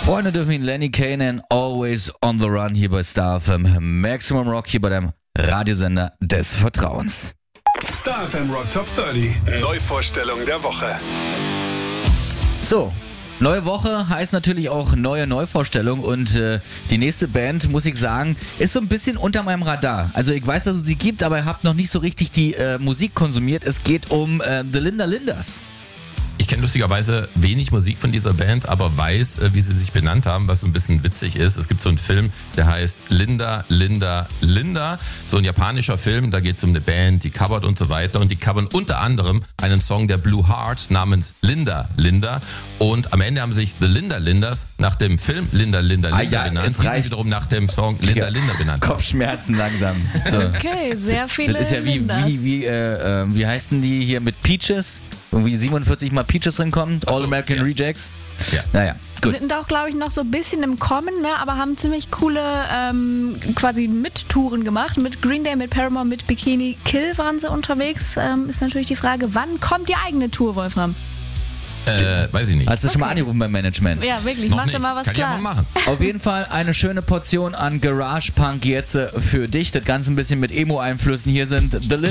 Freunde dürfen ihn Lenny Kane Always on the Run hier bei Star FM Maximum Rock hier bei deinem Radiosender des Vertrauens. Star FM Rock Top 30. Neuvorstellung der Woche. So, neue Woche heißt natürlich auch neue Neuvorstellung und die nächste Band, muss ich sagen, ist so ein bisschen unter meinem Radar. Also ich weiß, dass es sie gibt, aber ihr habt noch nicht so richtig die Musik konsumiert. Es geht um The Linda Lindas. Ich kenne lustigerweise wenig Musik von dieser Band, aber weiß, wie sie sich benannt haben, was so ein bisschen witzig ist. Es gibt so einen Film, der heißt Linda, Linda, Linda. So ein japanischer Film, da geht es um eine Band, die covert und so weiter. Und die covern unter anderem einen Song der Blue Heart namens Linda, Linda. Und am Ende haben sich The Linda Lindas nach dem Film Linda, Linda, Linda benannt. Die sind wiederum nach dem Song Linda, Linda benannt. Kopfschmerzen langsam. So. Okay, sehr viele Das ist ja Lindas. wie heißen die hier mit Peaches? Irgendwie 47 Mal Peaches drin kommen, All American Rejects. Ja. Naja, gut. Sind auch, glaube ich, noch so ein bisschen im Kommen, ne? Aber haben ziemlich coole quasi Mittouren gemacht. Mit Green Day, mit Paramore, mit Bikini Kill waren sie unterwegs. Ist natürlich die Frage, wann kommt die eigene Tour, Wolfram? Weiß ich nicht. Hast du schon mal angerufen beim Management? Ja, wirklich, Noch mach nicht. dir mal was Kann klar. ich ja mal machen. Auf jeden Fall eine schöne Portion an Garage Punk jetzt für dich. Das Ganze ein bisschen mit Emo-Einflüssen. Hier sind The Linda